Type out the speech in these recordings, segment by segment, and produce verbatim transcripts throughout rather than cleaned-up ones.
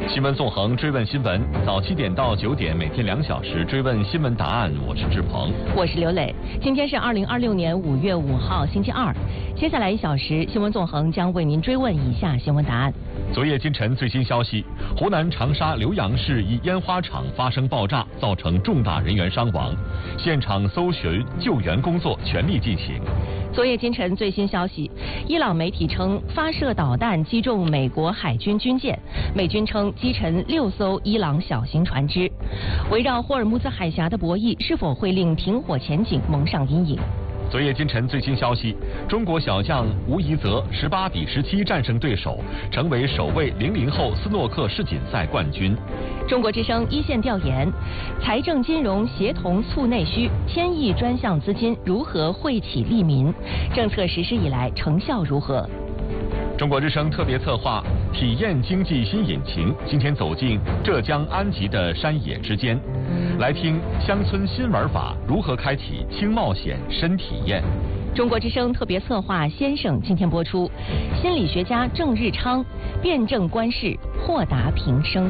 新闻纵横，追问新闻，早七点到九点，每天两小时追问新闻答案。我是志鹏， 我是刘磊。今天是二零二六年五月五号，星期二。接下来一小时，新闻纵横将为您追问以下新闻答案。 昨夜今晨最新消息，湖南长沙浏阳市一烟花厂发生爆炸，造成重大人员伤亡，现场搜寻救援工作全力进行。 昨夜今晨最新消息，伊朗媒体称发射导弹击中美国海军军舰，美军称击沉六艘伊朗小型船只。围绕霍尔木兹海峡的博弈是否会令停火前景蒙上阴影？ 昨夜今晨最新消息，中国小将吴怡泽十八比十七战胜对手，成为首位零零后斯诺克世锦赛冠军。 中国之声一线调研，财政金融协同促内需，千亿专项资金如何惠企利民？政策实施以来成效如何？ 中国之声特别策划体验经济新引擎，今天走进浙江安吉的山野之间，来听乡村新玩法如何开启轻冒险深体验。 中国之声特别策划先生今天播出，心理学家郑日昌辩证观世，豁达平生。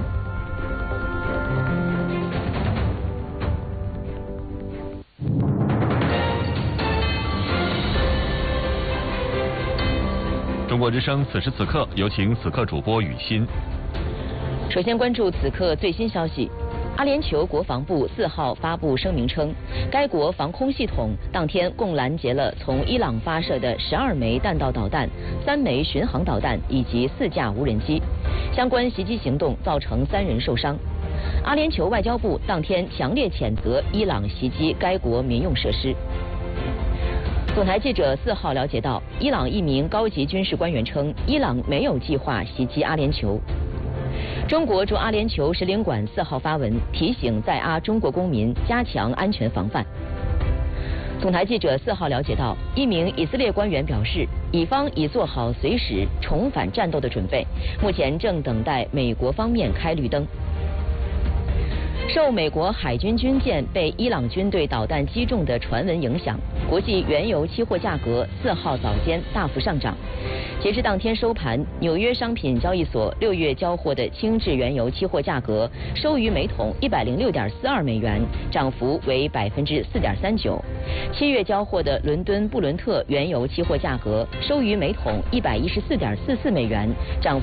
中国之声此时此刻，有请此刻主播雨欣。 首先关注此刻最新消息。阿联酋国防部四号发布声明称，该国防空系统当天共拦截了从伊朗发射的十二枚弹道导弹、三枚巡航导弹以及四架无人机。相关袭击行动造成三人受伤。阿联酋外交部当天强烈谴责伊朗袭击该国民用设施。总台记者四号了解到，伊朗一名高级军事官员称，伊朗没有计划袭击阿联酋。中国驻阿联酋使领馆四号发文提醒在阿中国公民加强安全防范。总台记者四号了解到，一名以色列官员表示，以方已做好随时重返战斗的准备，目前正等待美国方面开绿灯。受美国海军军舰被伊朗军队导弹击中的传闻影响，国际原油期货价格四号早间大幅上涨。截至当天收盘，纽约商品交易所六月交货的轻质原油期货价格收于每桶一百零六点四二美元，涨幅为百分之四点三九。七月交货的伦敦布伦特原油期货价格收于每桶一百一十四点四四美元，涨